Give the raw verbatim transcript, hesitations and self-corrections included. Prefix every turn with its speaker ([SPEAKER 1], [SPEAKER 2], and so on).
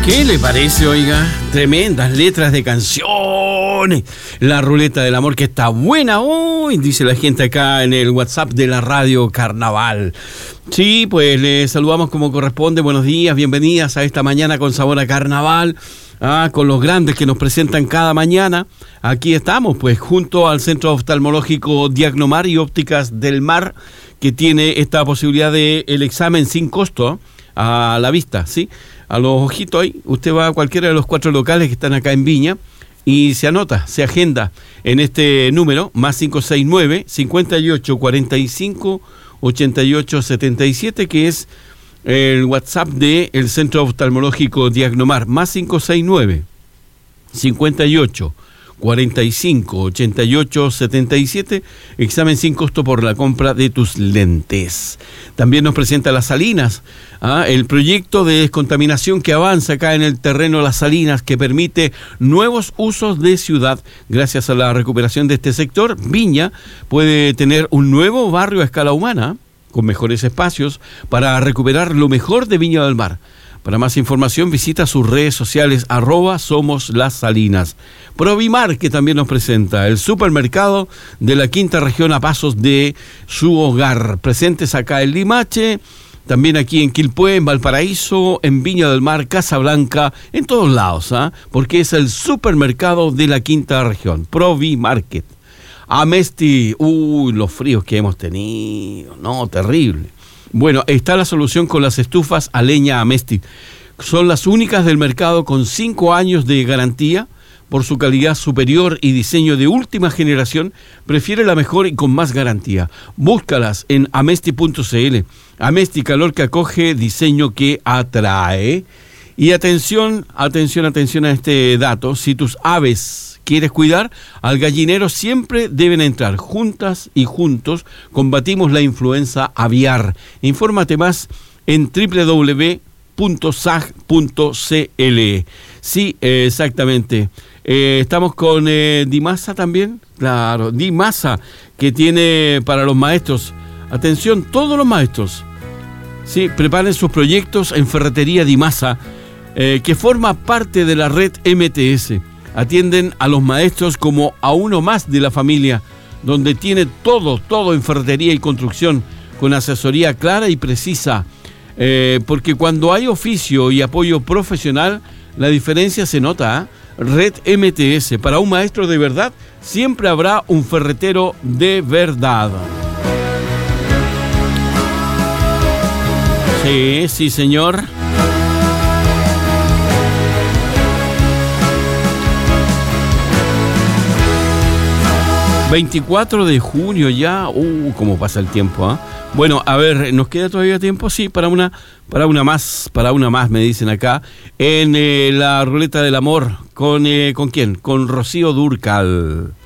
[SPEAKER 1] ¿Qué le parece, oiga? Tremendas letras de canciones. La ruleta del amor que está buena hoy, dice la gente acá en el WhatsApp de la Radio Carnaval. Sí, pues les saludamos como corresponde. Buenos días, bienvenidas a esta mañana con sabor a carnaval. Ah, con los grandes que nos presentan cada mañana. Aquí estamos, pues, junto al Centro Oftalmológico Diagnomar y Ópticas del Mar, que tiene esta posibilidad de el examen sin costo a la vista, ¿sí? A los ojitos ahí, usted va a cualquiera de los cuatro locales que están acá en Viña y se anota, se agenda en este número, más cinco seis nueve, cincuenta y ocho cuarenta y cinco, ochenta y ocho setenta y siete, que es el WhatsApp del Centro Oftalmológico Diagnomar, más cinco seis nueve, cincuenta y ocho cuarenta y cinco, ochenta y ocho setenta y siete, examen sin costo por la compra de tus lentes. También nos presenta Las Salinas, ¿ah? El proyecto de descontaminación que avanza acá en el terreno Las Salinas, que permite nuevos usos de ciudad. Gracias a la recuperación de este sector, Viña puede tener un nuevo barrio a escala humana, con mejores espacios, para recuperar lo mejor de Viña del Mar. Para más información visita sus redes sociales, arroba Somos Las Salinas. Provimar, que también nos presenta el supermercado de la quinta región a pasos de su hogar. Presentes acá en Limache, también aquí en Quilpué, en Valparaíso, en Viña del Mar, Casablanca, en todos lados, ¿ah? Porque es el supermercado de la quinta región. Provimarket. Amesti, uy, los fríos que hemos tenido, no, terrible. Bueno, está la solución con las estufas a leña Amesti. Son las únicas del mercado con cinco años de garantía. Por su calidad superior y diseño de última generación, prefiere la mejor y con más garantía. Búscalas en amesti punto cl. Amesti, calor que acoge, diseño que atrae. Y atención, atención, atención a este dato. Si tus aves quieres cuidar, al gallinero siempre deben entrar. Juntas y juntos combatimos la influenza aviar. Infórmate más en doble u doble u doble u punto sag punto cl. Sí, eh, exactamente. Eh, estamos con eh, Dimasa también. Claro, Dimasa, que tiene para los maestros. Atención, todos los maestros. Sí, preparen sus proyectos en Ferretería Dimasa, eh, que forma parte de la red M T S. Atienden a los maestros como a uno más de la familia, donde tiene todo, todo en ferretería y construcción, con asesoría clara y precisa, eh, porque cuando hay oficio y apoyo profesional, la diferencia se nota, ¿eh? Red M T S, para un maestro de verdad, siempre habrá un ferretero de verdad. Sí, sí, señor. veinticuatro de junio ya, uh, cómo pasa el tiempo, ¿ah? ¿eh? Bueno, a ver, ¿nos queda todavía tiempo? Sí, para una, para una más, para una más, me dicen acá, en eh, la ruleta del amor, ¿con, eh, ¿con quién? Con Rocío Dúrcal.